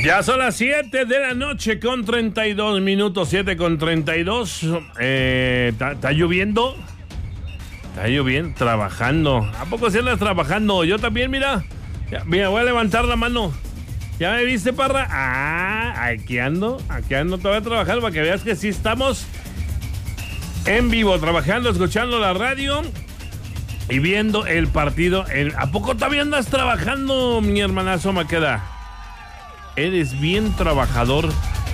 Ya son las 7 de la noche con 32 minutos, 7 con 32. ¿Está lloviendo? Está lloviendo, trabajando. ¿A poco sí andas trabajando? Yo también, mira. Ya, mira, voy a levantar la mano. ¿Ya me viste, Parra? Aquí ando todavía trabajando para que veas que sí estamos en vivo, trabajando, escuchando la radio y viendo el partido. ¿A poco todavía andas trabajando, mi hermanazo Maqueda? Eres bien trabajador.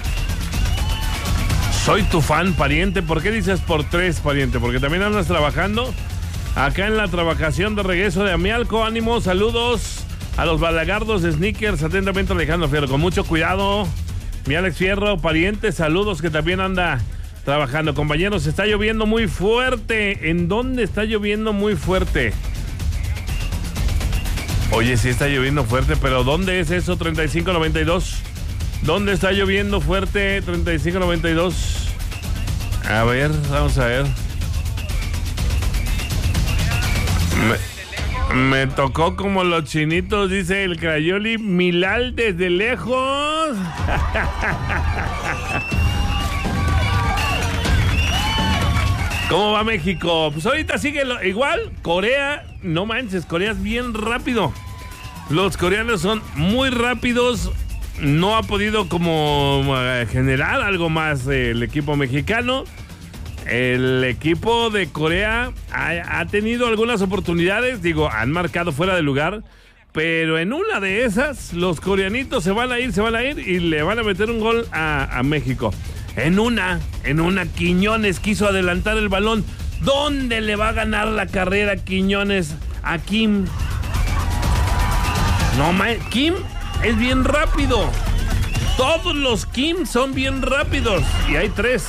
Soy tu fan, pariente. ¿Por qué dices por tres, pariente? Porque también andas trabajando acá en la trabajación de regreso de Amialco. Ánimo, saludos a los balagardos de Sneakers. Atentamente, Alejandro Fierro. Con mucho cuidado, mi Alex Fierro, pariente. Saludos, que también anda trabajando. Compañeros, está lloviendo muy fuerte. ¿En dónde está lloviendo muy fuerte? Oye, sí está lloviendo fuerte, pero ¿dónde es eso? 3592. ¿Dónde está lloviendo fuerte? 3592. A ver, vamos a ver. Me tocó como los chinitos, dice el Crayoli. Milal desde lejos. ¿Cómo va México? Pues ahorita sigue igual. Corea, no manches, Corea es bien rápido. Los coreanos son muy rápidos. No ha podido como generar algo más el equipo mexicano. El equipo de Corea ha tenido algunas oportunidades. Digo, han marcado fuera de lugar. Pero en una de esas, los coreanitos se van a ir y le van a meter un gol a México. En una, Quiñones quiso adelantar el balón. ¿Dónde le va a ganar la carrera Quiñones a Kim? No, Kim es bien rápido. Todos los Kim son bien rápidos. Y hay tres.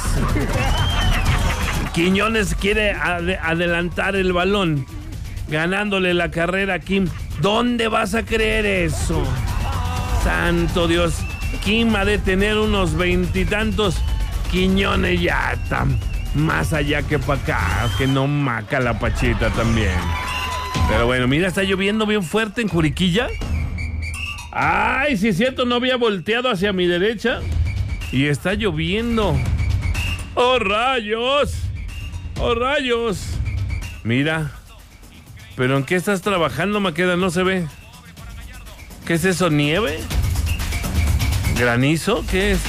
Quiñones quiere adelantar el balón, ganándole la carrera a Kim. ¿Dónde vas a creer eso? Santo Dios. Kim ha de tener unos 20 y tantos. Quiñones ya está más allá que para acá, que no maca la pachita también. Pero bueno, mira, está lloviendo bien fuerte en Juriquilla. Ay, si es cierto, no había volteado hacia mi derecha y está lloviendo. ¡Oh, rayos! ¡Oh, rayos! Mira, ¿pero en qué estás trabajando, Maqueda? No se ve. ¿Qué es eso, nieve? ¿Granizo? ¿Qué es?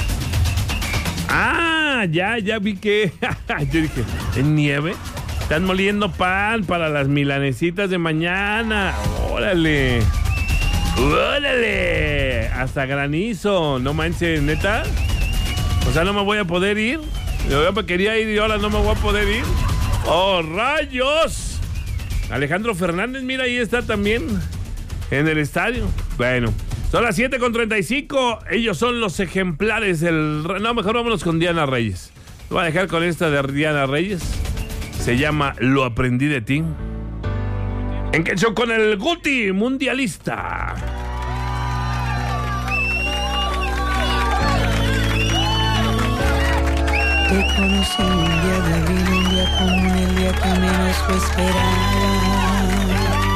Ya vi que... Yo dije, ¿es nieve? Están moliendo pan para las milanesitas de mañana. ¡Órale! Hasta granizo. No manches, ¿neta? O sea, no me voy a poder ir. Yo me quería ir y ahora no me voy a poder ir. ¡Oh, rayos! Alejandro Fernández, mira, ahí está también en el estadio. Bueno, son las 7:35. Ellos son los ejemplares del... No, mejor vámonos con Diana Reyes. Lo voy a dejar con esta de Diana Reyes. Se llama Lo aprendí de ti. En que show con el Guti mundialista. Te conocí un día de abril, un día como el día que menos lo esperaba.